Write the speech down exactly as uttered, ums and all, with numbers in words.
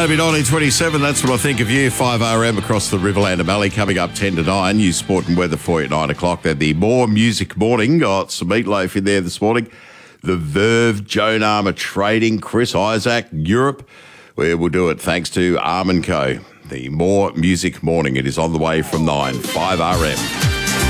Derby nineteen twenty-seven, that's what I think of you. five R M across the Riverland and Valley coming up ten to nine. News, sport and weather for you at nine o'clock. Then the More Music Morning. Got some meatloaf in there this morning. The Verve, Joan Armour Trading, Chris Isaac, Europe, where we'll do it thanks to Arm and Co. The More Music Morning. It is on the way from nine. five R M.